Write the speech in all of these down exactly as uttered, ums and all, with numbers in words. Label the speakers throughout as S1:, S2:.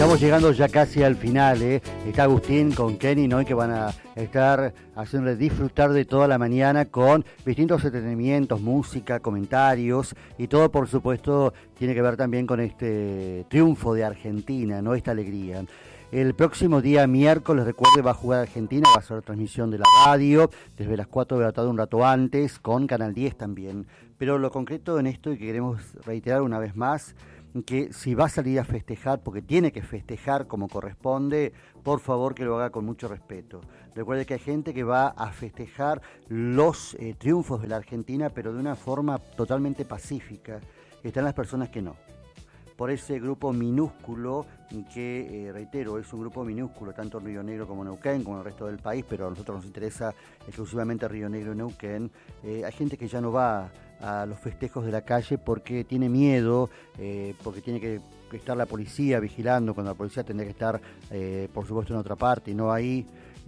S1: Estamos llegando ya casi al final, ¿eh? Está Agustín con Kenny, ¿no? Y que van a estar haciéndole disfrutar de toda la mañana con distintos entretenimientos, música, comentarios y todo, por supuesto, tiene que ver también con este triunfo de Argentina, ¿no? Esta alegría. El próximo día miércoles, recuerde, va a jugar Argentina, va a ser transmisión de la radio, desde las cuatro de la tarde un rato antes, con Canal diez también. Pero lo concreto en esto, y que queremos reiterar una vez más, que si va a salir a festejar, porque tiene que festejar como corresponde, por favor que lo haga con mucho respeto. Recuerde que hay gente que va a festejar los eh, triunfos de la Argentina, pero de una forma totalmente pacífica. Están las personas que no. Por ese grupo minúsculo que, eh, reitero, es un grupo minúsculo, tanto en Río Negro como en Neuquén, como en el resto del país, pero a nosotros nos interesa exclusivamente Río Negro y Neuquén. Eh, hay gente que ya no va a los festejos de la calle porque tiene miedo, eh, porque tiene que estar la policía vigilando, cuando la policía tendría que estar, eh, por supuesto, en otra parte, y no ahí.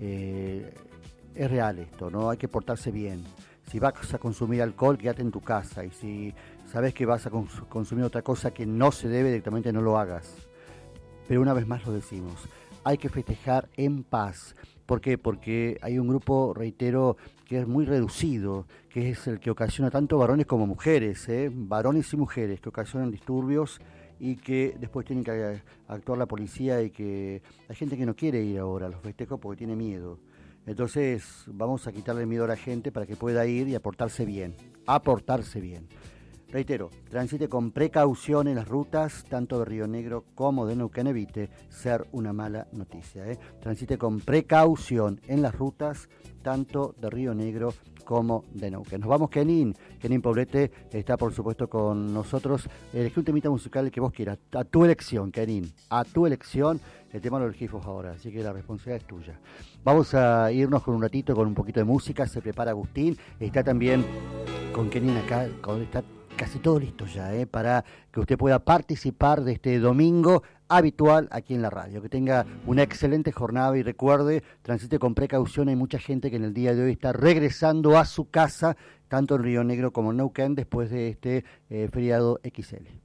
S1: Eh, es real esto, ¿no? Hay que portarse bien. Si vas a consumir alcohol, quédate en tu casa, y si sabes que vas a cons- consumir otra cosa que no se debe, directamente no lo hagas. Pero una vez más lo decimos, hay que festejar en paz. ¿Por qué? Porque hay un grupo, reitero, que es muy reducido, que es el que ocasiona tanto varones como mujeres, ¿eh? varones y mujeres, que ocasionan disturbios y que después tienen que actuar la policía, y que hay gente que no quiere ir ahora a los festejos porque tiene miedo. Entonces vamos a quitarle miedo a la gente para que pueda ir y aportarse bien, aportarse bien. Reitero, transite con precaución en las rutas, tanto de Río Negro como de Neuquén, evite ser una mala noticia. ¿eh? Transite con precaución en las rutas, tanto de Río Negro como de Neuquén. Nos vamos, Kenin. Kenin Poblete está, por supuesto, con nosotros. Elegí un temita musical que vos quieras. A tu elección, Kenin. A tu elección. El tema lo elegís vos ahora, así que la responsabilidad es tuya. Vamos a irnos con un ratito, con un poquito de música. Se prepara Agustín. Está también con Kenin acá, con, está casi todo listo ya, ¿eh? para que usted pueda participar de este domingo habitual aquí en la radio. Que tenga una excelente jornada y recuerde, transite con precaución. Hay mucha gente que en el día de hoy está regresando a su casa, tanto en Río Negro como en Neuquén, después de este eh, feriado equis ele.